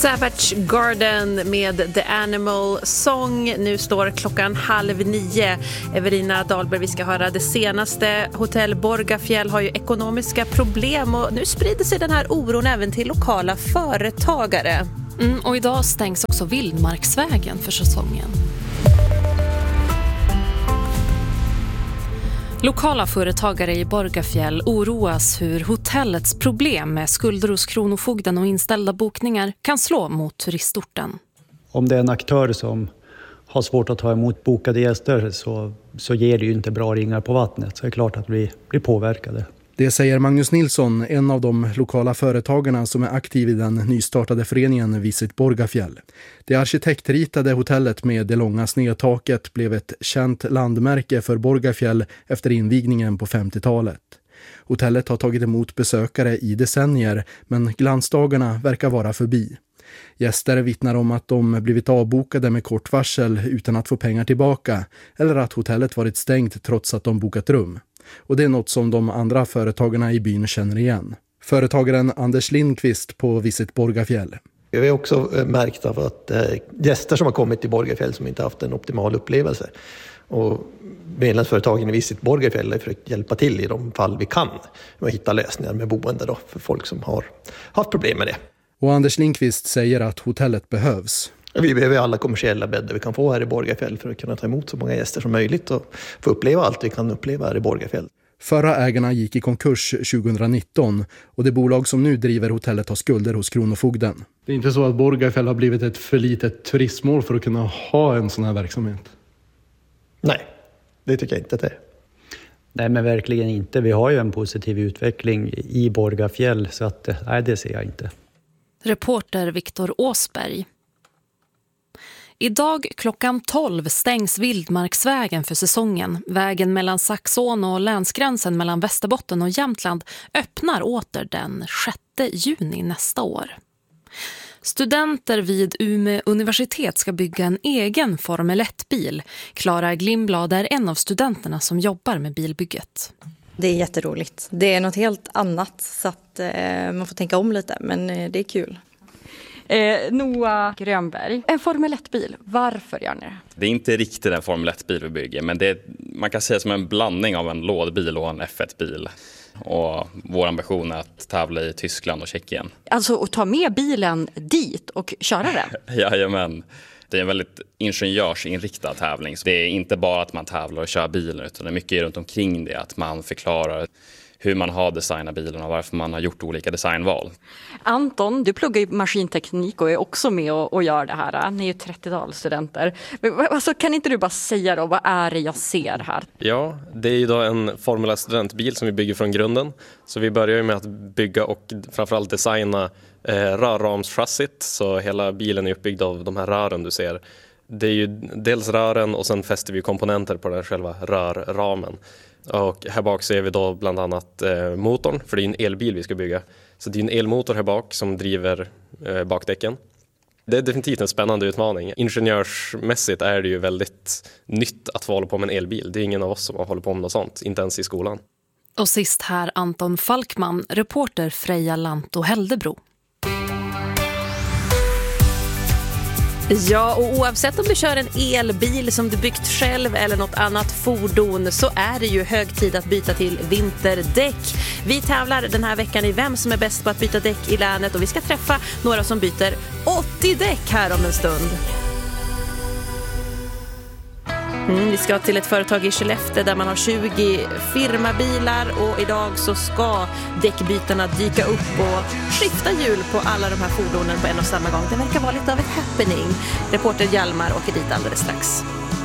Savage Garden med The Animal Song. Nu står klockan 8:30. Evelina Dahlberg, vi ska höra det senaste. Hotell Borgafjäll har ju ekonomiska problem och nu sprider sig den här oron även till lokala företagare. Och idag stängs också Vildmarksvägen för säsongen. Lokala företagare i Borgafjäll oroas hur hotellets problem med skulder hos Kronofogden och inställda bokningar kan slå mot turistorten. Om det är en aktör som har svårt att ta emot bokade gäster så ger det ju inte bra ringar på vattnet. Så det är klart att vi blir påverkade. Det säger Magnus Nilsson, en av de lokala företagarna som är aktiv i den nystartade föreningen Visit Borgafjäll. Det arkitektritade hotellet med det långa snedtaket blev ett känt landmärke för Borgafjäll efter invigningen på 50-talet. Hotellet har tagit emot besökare i decennier, men glansdagarna verkar vara förbi. Gäster vittnar om att de blivit avbokade med kort varsel utan att få pengar tillbaka, eller att hotellet varit stängt trots att de bokat rum. Och det är något som de andra företagarna i byn känner igen. Företagaren Anders Lindqvist på Visit Borgafjäll. Vi har också märkt av att gäster som har kommit till Borgafjäll som inte haft en optimal upplevelse. Och medlemsföretagen i Visit Borgafjäll har försökt hjälpa till i de fall vi kan och hitta lösningar med boende då, för folk som har haft problem med det. Och Anders Lindqvist säger att hotellet behövs. Vi behöver alla kommersiella bäddar vi kan få här i Borgafjäll för att kunna ta emot så många gäster som möjligt och få uppleva allt vi kan uppleva här i Borgafjäll. Förra ägarna gick i konkurs 2019 och det bolag som nu driver hotellet har skulder hos Kronofogden. Det är inte så att Borgafjäll har blivit ett för litet turistmål för att kunna ha en sån här verksamhet? Nej, det tycker jag inte att det är. Nej, men verkligen inte. Vi har ju en positiv utveckling i Borgafjäll så att nej, det ser jag inte. Reporter Viktor Åsberg. Idag klockan 12 stängs Vildmarksvägen för säsongen. Vägen mellan Saxån och länsgränsen mellan Västerbotten och Jämtland öppnar åter den 6 juni nästa år. Studenter vid Umeå universitet ska bygga en egen Formel 1-bil. Klara Glimblad är en av studenterna som jobbar med bilbygget. Det är jätteroligt. Det är något helt annat så att man får tänka om lite, men det är kul. Noah Grönberg, en Formel 1-bil, varför gör ni det? Det är inte riktigt en Formel 1-bil vi bygger, men man kan säga som en blandning av en lådbil och en F1-bil. Och vår ambition är att tävla i Tyskland och Tjeckien. Alltså att ta med bilen dit och köra den? Jajamän. Det är en väldigt ingenjörsinriktad tävling. Så det är inte bara att man tävlar och kör bilen utan det är mycket runt omkring det. Att man förklarar hur man har designat bilen och varför man har gjort olika designval. Anton, du pluggar ju maskinteknik och är också med och gör det här. Ni är ju 30-tal studenter. Alltså, kan inte du bara säga då, vad är det jag ser här? Ja, det är ju då en Formel 1-studentbil som vi bygger från grunden. Så vi börjar ju med att bygga och framförallt designa rörramschassit. Så hela bilen är uppbyggd av de här rören du ser. Det är ju dels rören och sen fäster vi komponenter på den själva rörramen. Och här bak ser vi då bland annat motorn, för det är en elbil vi ska bygga. Så det är en elmotor här bak som driver bakdäcken. Det är definitivt en spännande utmaning. Ingenjörsmässigt är det ju väldigt nytt att få hålla på med en elbil. Det är ingen av oss som har hållit på med något sånt, inte ens i skolan. Och sist här Anton Falkman, reporter Freja Lanto Häldebro. Ja, och oavsett om du kör en elbil som du byggt själv eller något annat fordon så är det ju hög tid att byta till vinterdäck. Vi tävlar den här veckan i vem som är bäst på att byta däck i länet och vi ska träffa några som byter 80 däck här om en stund. Vi ska till ett företag i Skellefteå där man har 20 firmabilar och idag så ska däckbytarna dyka upp och skifta hjul på alla de här fordonen på en och samma gång. Det verkar vara lite av ett happening. Reporter Hjalmar åker dit alldeles strax.